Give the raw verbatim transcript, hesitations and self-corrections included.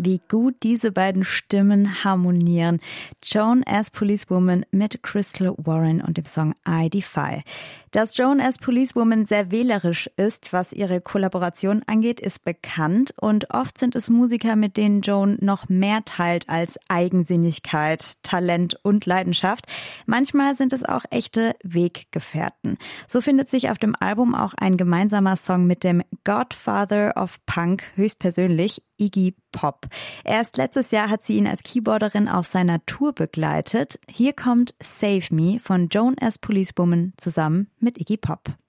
Wie gut diese beiden Stimmen harmonieren. Joan as Policewoman mit Crystal Warren und dem Song I Defy. Dass Joan as Policewoman sehr wählerisch ist, was ihre Kollaboration angeht, ist bekannt. Und oft sind es Musiker, mit denen Joan noch mehr teilt als Eigensinnigkeit, Talent und Leidenschaft. Manchmal sind es auch echte Weggefährten. So findet sich auf dem Album auch ein gemeinsamer Song mit dem Godfather of Punk, höchstpersönlich Iggy Pop. Erst letztes Jahr hat sie ihn als Keyboarderin auf seiner Tour begleitet. Hier kommt Save Me von Joan as Policewoman zusammen mit Iggy Pop.